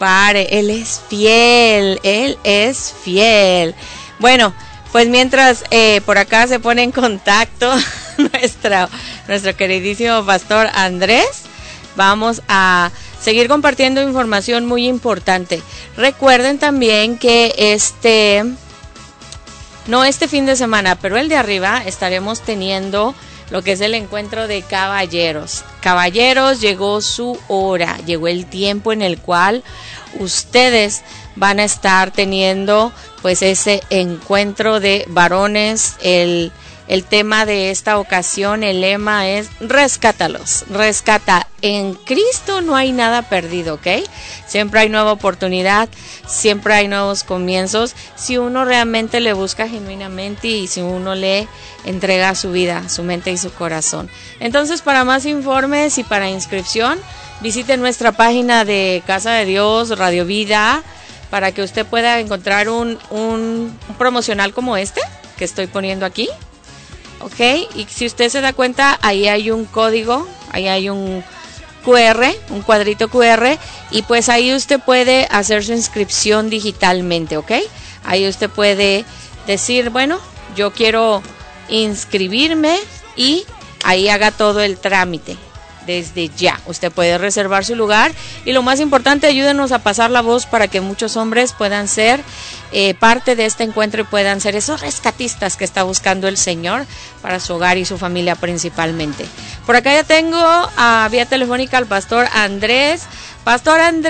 pare, Él es fiel, Él es fiel. Bueno, pues mientras por acá se pone en contacto nuestro queridísimo pastor Andrés, vamos a seguir compartiendo información muy importante. Recuerden también que este fin de semana, pero el de arriba, estaremos teniendo lo que es el encuentro de caballeros. Caballeros, llegó su hora, llegó el tiempo en el cual ustedes van a estar teniendo pues ese encuentro de varones. El tema de esta ocasión, el lema es rescátalos, rescata. En Cristo no hay nada perdido, ¿ok? Siempre hay nueva oportunidad, siempre hay nuevos comienzos, si uno realmente le busca genuinamente y si uno le entrega su vida, su mente y su corazón. Entonces, para más informes y para inscripción, visite nuestra página de Casa de Dios, Radio Vida, para que usted pueda encontrar un promocional como este que estoy poniendo aquí. Ok, y si usted se da cuenta, ahí hay un código, ahí hay un QR, un cuadrito QR, y pues ahí usted puede hacer su inscripción digitalmente, ok. Ahí usted puede decir, bueno, yo quiero inscribirme y ahí haga todo el trámite. Desde ya, usted puede reservar su lugar y lo más importante, ayúdenos a pasar la voz para que muchos hombres puedan ser parte de este encuentro y puedan ser esos rescatistas que está buscando el Señor para su hogar y su familia principalmente. Por acá ya tengo a vía telefónica al pastor Andrés. Pastor Andrés.